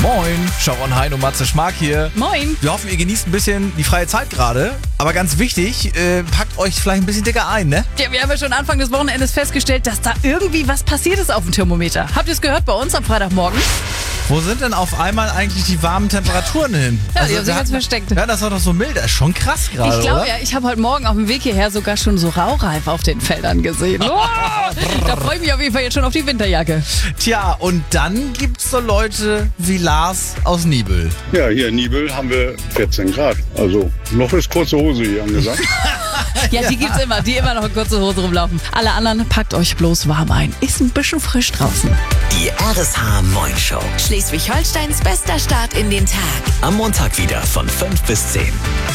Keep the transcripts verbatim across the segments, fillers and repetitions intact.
Moin, Sharon Hein und Matze Schmark hier. Moin. Wir hoffen, ihr genießt ein bisschen die freie Zeit gerade. Aber ganz wichtig, äh, packt euch vielleicht ein bisschen dicker ein, ne? Ja, wir haben ja schon Anfang des Wochenendes festgestellt, dass da irgendwie was passiert ist auf dem Thermometer. Habt ihr es gehört bei uns am Freitagmorgen? Wo sind denn auf einmal eigentlich die warmen Temperaturen hin? Ja, die haben sich jetzt versteckt. Ja, das war doch so mild. Das ist schon krass gerade, Ich glaube oder? ja, ich habe heute Morgen auf dem Weg hierher sogar schon so Raureif auf den Feldern gesehen. Oh, da freue ich mich auf jeden Fall jetzt schon auf die Winterjacke. Tja, und dann gibt's so Leute wie Lars aus Nibel. Ja, hier in Nibel haben wir vierzehn Grad. Also noch ist kurze Hose hier angesagt. Ja, die gibt's immer, die immer noch in kurzer Hose rumlaufen. Alle anderen, packt euch bloß warm ein. Ist ein bisschen frisch draußen. Die R S H Moin Show. Schleswig-Holsteins bester Start in den Tag. Am Montag wieder von fünf bis zehn.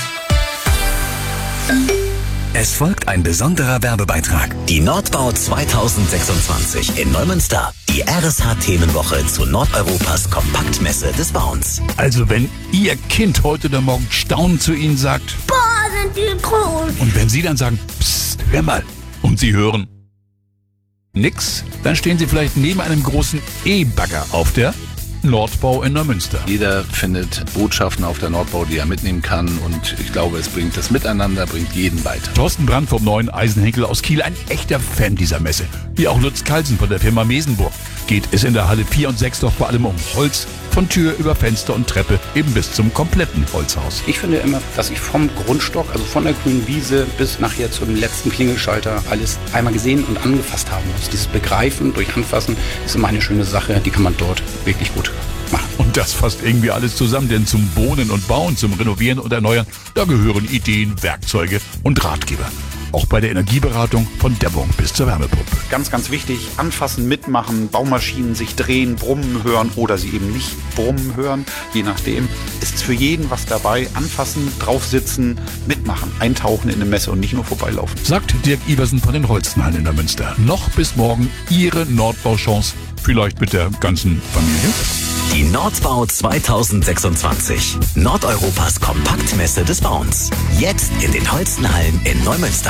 Es folgt ein besonderer Werbebeitrag. Die Nordbau zweitausendsechsundzwanzig in Neumünster. Die R S H-Themenwoche zu Nordeuropas Kompaktmesse des Bauens. Also wenn Ihr Kind heute oder morgen staunend zu Ihnen sagt, boah, sind die groß. Und wenn Sie dann sagen, psst, hör mal, und Sie hören nix, dann stehen Sie vielleicht neben einem großen E-Bagger auf der Nordbau in Neumünster. Jeder findet Botschaften auf der Nordbau, die er mitnehmen kann, und ich glaube, es bringt das Miteinander, bringt jeden weiter. Thorsten Brandt vom neuen Eisenhenkel aus Kiel, ein echter Fan dieser Messe. Wie auch Lutz Kalsen von der Firma Mesenburg. Geht es in der Halle vier und sechs doch vor allem um Holz, von Tür über Fenster und Treppe eben bis zum kompletten Holzhaus. Ich finde immer, dass ich vom Grundstock, also von der grünen Wiese bis nachher zum letzten Klingelschalter alles einmal gesehen und angefasst haben muss. Dieses Begreifen durch Anfassen ist immer eine schöne Sache, die kann man dort wirklich gut machen. Und das fasst irgendwie alles zusammen, denn zum Wohnen und Bauen, zum Renovieren und Erneuern, da gehören Ideen, Werkzeuge und Ratgeber. Auch bei der Energieberatung von Dämmung bis zur Wärmepumpe. Ganz, ganz wichtig, anfassen, mitmachen, Baumaschinen sich drehen, brummen hören oder sie eben nicht brummen hören, je nachdem. Es ist für jeden was dabei, anfassen, draufsitzen, mitmachen, eintauchen in eine Messe und nicht nur vorbeilaufen. Sagt Dirk Iversen von den Holstenhallen in der Münster. Noch bis morgen Ihre Nordbauchance, vielleicht mit der ganzen Familie. Die Nordbau zweitausendsechsundzwanzig. Nordeuropas Kompaktmesse des Bauens. Jetzt in den Holstenhallen in Neumünster.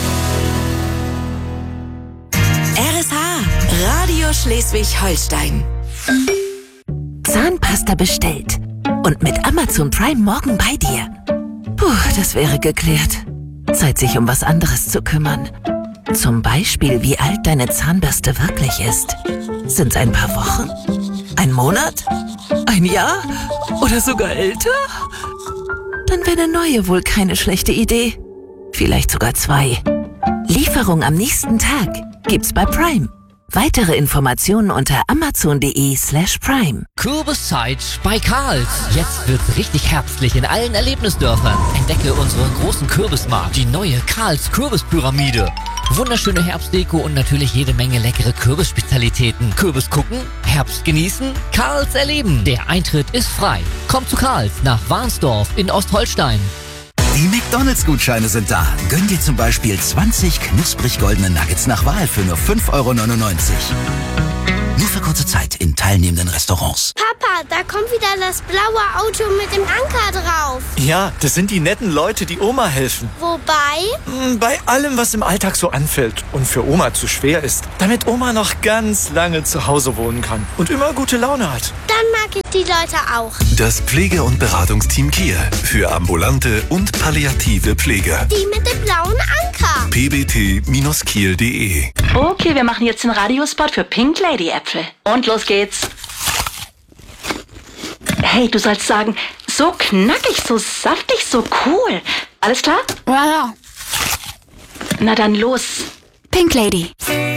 R S H, Radio Schleswig-Holstein. Zahnpasta bestellt. Und mit Amazon Prime morgen bei dir. Puh, das wäre geklärt. Zeit, sich um was anderes zu kümmern. Zum Beispiel, wie alt deine Zahnbürste wirklich ist. Sind's ein paar Wochen? Ein Monat? Ein Jahr? Oder sogar älter? Dann wäre eine neue wohl keine schlechte Idee. Vielleicht sogar zwei. Lieferung am nächsten Tag gibt's bei Prime. Weitere Informationen unter amazon.de slash prime. Kürbiszeit bei Karls. Jetzt wird's richtig herbstlich in allen Erlebnisdörfern. Entdecke unseren großen Kürbismarkt, die neue Karls Kürbispyramide. Wunderschöne Herbstdeko und natürlich jede Menge leckere Kürbisspezialitäten. Kürbis gucken, Herbst genießen, Karls erleben. Der Eintritt ist frei. Kommt zu Karls nach Warnsdorf in Ostholstein. Die McDonalds-Gutscheine sind da. Gönn dir zum Beispiel zwanzig knusprig goldene Nuggets nach Wahl für nur fünf Euro neunundneunzig. Nur für kurze Zeit in teilnehmenden Restaurants. Papa, da kommt wieder das blaue Auto mit dem Anker drauf. Ja, das sind die netten Leute, die Oma helfen. Wobei? Bei allem, was im Alltag so anfällt und für Oma zu schwer ist. Damit Oma noch ganz lange zu Hause wohnen kann und immer gute Laune hat. Dann mag ich die Leute auch. Das Pflege- und Beratungsteam Kiel für ambulante und palliative Pflege. Die mit dem blauen Anker. p b t Bindestrich kiel punkt d e. Okay, wir machen jetzt den Radiospot für Pink Lady Äpfel. Und los geht's. Hey, du sollst sagen, so knackig, so saftig, so cool. Alles klar? Ja, ja. Na dann los. Pink Lady.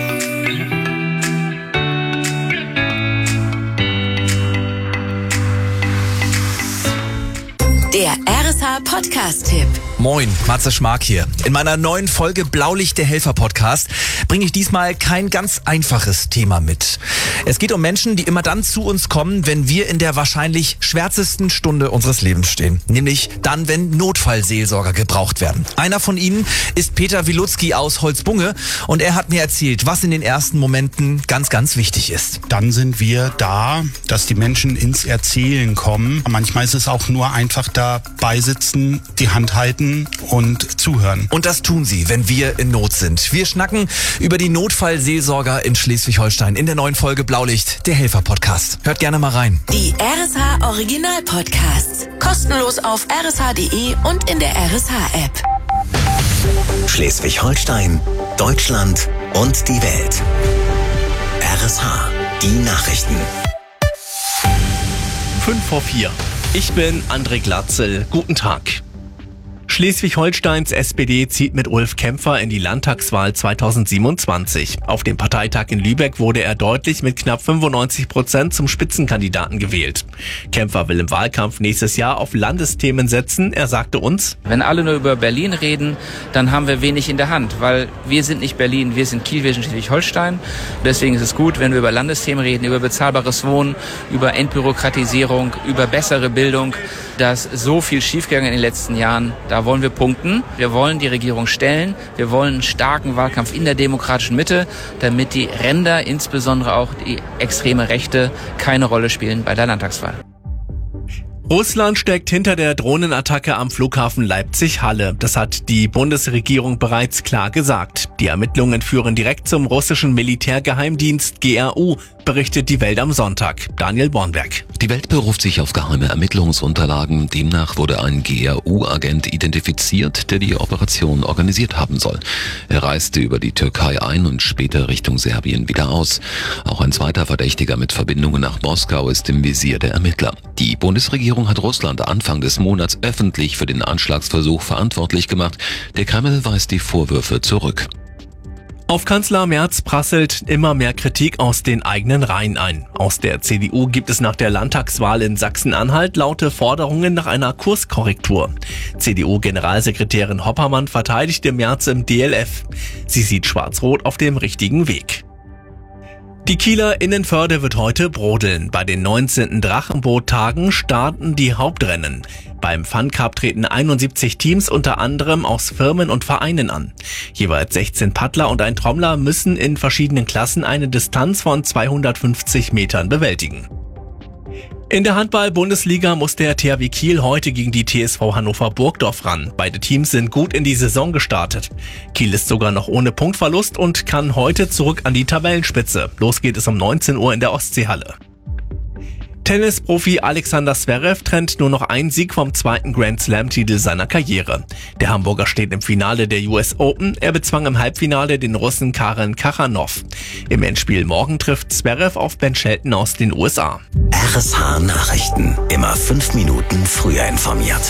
Der R S H-Podcast-Tipp. Moin, Matze Schmark hier. In meiner neuen Folge Blaulicht der Helfer Podcast bringe ich diesmal kein ganz einfaches Thema mit. Es geht um Menschen, die immer dann zu uns kommen, wenn wir in der wahrscheinlich schwärzesten Stunde unseres Lebens stehen. Nämlich dann, wenn Notfallseelsorger gebraucht werden. Einer von ihnen ist Peter Wilutzki aus Holzbunge und er hat mir erzählt, was in den ersten Momenten ganz, ganz wichtig ist. Dann sind wir da, dass die Menschen ins Erzählen kommen. Manchmal ist es auch nur einfach dabei sitzen, die Hand halten wissen und zuhören. Und das tun sie, wenn wir in Not sind. Wir schnacken über die Notfallseelsorger in Schleswig-Holstein in der neuen Folge Blaulicht, der Helfer-Podcast. Hört gerne mal rein. Die R S H Original Podcasts. Kostenlos auf r s h punkt d e und in der R S H-App. Schleswig-Holstein, Deutschland und die Welt. R S H, die Nachrichten. Fünf vor vier. Ich bin André Glatzel. Guten Tag. Schleswig-Holsteins S P D zieht mit Ulf Kämpfer in die Landtagswahl zweitausendsiebenundzwanzig. Auf dem Parteitag in Lübeck wurde er deutlich mit knapp fünfundneunzig Prozent zum Spitzenkandidaten gewählt. Kämpfer will im Wahlkampf nächstes Jahr auf Landesthemen setzen. Er sagte uns: Wenn alle nur über Berlin reden, dann haben wir wenig in der Hand, weil wir sind nicht Berlin, wir sind Kiel, wir sind Schleswig-Holstein. Deswegen ist es gut, wenn wir über Landesthemen reden, über bezahlbares Wohnen, über Entbürokratisierung, über bessere Bildung. Da ist so viel schiefgegangen in den letzten Jahren. Da wollen wir punkten. Wir wollen die Regierung stellen. Wir wollen einen starken Wahlkampf in der demokratischen Mitte, damit die Ränder, insbesondere auch die extreme Rechte, keine Rolle spielen bei der Landtagswahl. Russland steckt hinter der Drohnenattacke am Flughafen Leipzig-Halle. Das hat die Bundesregierung bereits klar gesagt. Die Ermittlungen führen direkt zum russischen Militärgeheimdienst G R U, berichtet die Welt am Sonntag. Daniel Bornberg. Die Welt beruft sich auf geheime Ermittlungsunterlagen. Demnach wurde ein G R U-Agent identifiziert, der die Operation organisiert haben soll. Er reiste über die Türkei ein und später Richtung Serbien wieder aus. Auch ein zweiter Verdächtiger mit Verbindungen nach Moskau ist im Visier der Ermittler. Die Bundesregierung hat Russland Anfang des Monats öffentlich für den Anschlagsversuch verantwortlich gemacht. Der Kreml weist die Vorwürfe zurück. Auf Kanzler Merz prasselt immer mehr Kritik aus den eigenen Reihen ein. Aus der C D U gibt es nach der Landtagswahl in Sachsen-Anhalt laute Forderungen nach einer Kurskorrektur. C D U-Generalsekretärin Hoppermann verteidigte Merz im D L F. Sie sieht Schwarz-Rot auf dem richtigen Weg. Die Kieler Innenförde wird heute brodeln. Bei den neunzehnten Drachenboot-Tagen starten die Hauptrennen. Beim Fun Cup treten einundsiebzig Teams unter anderem aus Firmen und Vereinen an. Jeweils sechzehn Paddler und ein Trommler müssen in verschiedenen Klassen eine Distanz von zweihundertfünfzig Metern bewältigen. In der Handball-Bundesliga muss der T H W Kiel heute gegen die T S V Hannover Burgdorf ran. Beide Teams sind gut in die Saison gestartet. Kiel ist sogar noch ohne Punktverlust und kann heute zurück an die Tabellenspitze. Los geht es um neunzehn Uhr in der Ostseehalle. Tennisprofi Alexander Zverev trennt nur noch einen Sieg vom zweiten Grand-Slam-Titel seiner Karriere. Der Hamburger steht im Finale der U S Open. Er bezwang im Halbfinale den Russen Karen Khachanov. Im Endspiel morgen trifft Zverev auf Ben Shelton aus den U S A. R S H Nachrichten. Immer fünf Minuten früher informiert.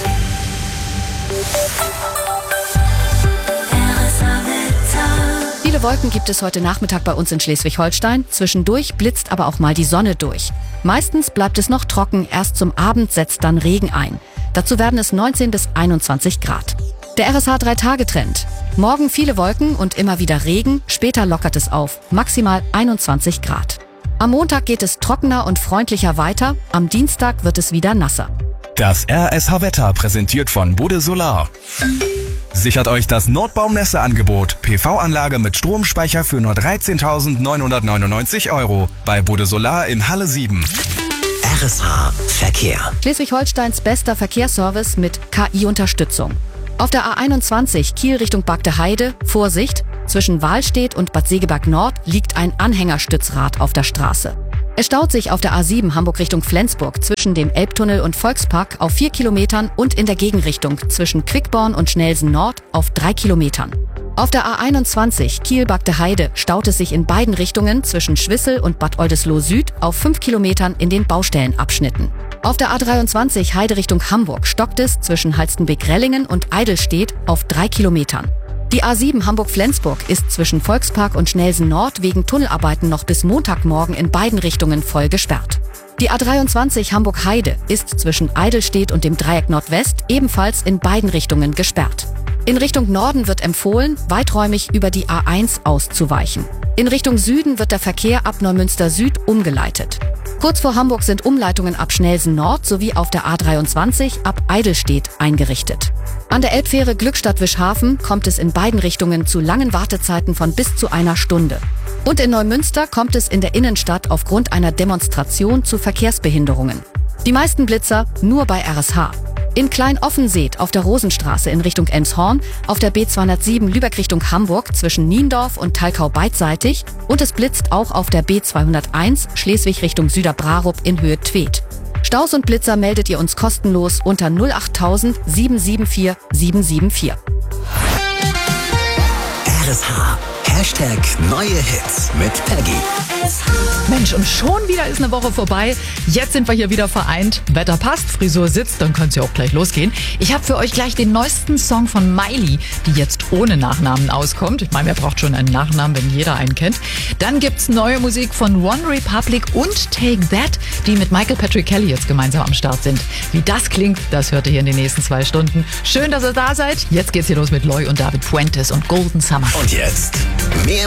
Viele Wolken gibt es heute Nachmittag bei uns in Schleswig-Holstein. Zwischendurch blitzt aber auch mal die Sonne durch. Meistens bleibt es noch trocken, erst zum Abend setzt dann Regen ein. Dazu werden es neunzehn bis einundzwanzig Grad. Der R S H drei Tage Trend. Morgen viele Wolken und immer wieder Regen, später lockert es auf, maximal einundzwanzig Grad. Am Montag geht es trockener und freundlicher weiter, am Dienstag wird es wieder nasser. Das R S H-Wetter präsentiert von Bode Solar. Sichert euch das Nordbaum-Nässe-Angebot. P V-Anlage mit Stromspeicher für nur dreizehntausendneunhundertneunundneunzig Euro. Bei Bode Solar in Halle sieben. R S H Verkehr. Schleswig-Holsteins bester Verkehrsservice mit K I-Unterstützung. Auf der A einundzwanzig Kiel Richtung Bagde-Heide, Vorsicht, zwischen Wahlstedt und Bad Segeberg Nord liegt ein Anhängerstützrad auf der Straße. Es staut sich auf der A sieben Hamburg Richtung Flensburg zwischen dem Elbtunnel und Volkspark auf vier Kilometern und in der Gegenrichtung zwischen Quickborn und Schnelsen Nord auf drei Kilometern. Auf der A einundzwanzig Kiel-Bagde-Heide staut es sich in beiden Richtungen zwischen Schwissel und Bad Oldesloe Süd auf fünf Kilometern in den Baustellenabschnitten. Auf der A dreiundzwanzig Heide Richtung Hamburg stockt es zwischen Halstenbek-Rellingen und Eidelstedt auf drei Kilometern. Die A sieben Hamburg-Flensburg ist zwischen Volkspark und Schnelsen Nord wegen Tunnelarbeiten noch bis Montagmorgen in beiden Richtungen voll gesperrt. Die A dreiundzwanzig Hamburg-Heide ist zwischen Eidelstedt und dem Dreieck Nordwest ebenfalls in beiden Richtungen gesperrt. In Richtung Norden wird empfohlen, weiträumig über die A eins auszuweichen. In Richtung Süden wird der Verkehr ab Neumünster Süd umgeleitet. Kurz vor Hamburg sind Umleitungen ab Schnelsen Nord sowie auf der A dreiundzwanzig ab Eidelstedt eingerichtet. An der Elbfähre Glückstadt-Wischhafen kommt es in beiden Richtungen zu langen Wartezeiten von bis zu einer Stunde. Und in Neumünster kommt es in der Innenstadt aufgrund einer Demonstration zu Verkehrsbehinderungen. Die meisten Blitzer nur bei R S H. In Klein-Offenseeth auf der Rosenstraße in Richtung Elmshorn, auf der B zweihundertsieben Lübeck Richtung Hamburg zwischen Niendorf und Thalkau beidseitig und es blitzt auch auf der B zweihunderteins Schleswig Richtung Süderbrarup in Höhe Tweed. Staus und Blitzer meldet ihr uns kostenlos unter null acht tausend sieben sieben vier sieben sieben vier. R S H. Hashtag neue Hits mit Peggy. Mensch, und schon wieder ist eine Woche vorbei. Jetzt sind wir hier wieder vereint. Wetter passt, Frisur sitzt, dann kann es ja auch gleich losgehen. Ich habe für euch gleich den neuesten Song von Miley, die jetzt ohne Nachnamen auskommt. Ich meine, wer braucht schon einen Nachnamen, wenn jeder einen kennt. Dann gibt's neue Musik von One Republic und Take That, die mit Michael Patrick Kelly jetzt gemeinsam am Start sind. Wie das klingt, das hört ihr hier in den nächsten zwei Stunden. Schön, dass ihr da seid. Jetzt geht's hier los mit Loy und David Fuentes und Golden Summer. Und jetzt mehr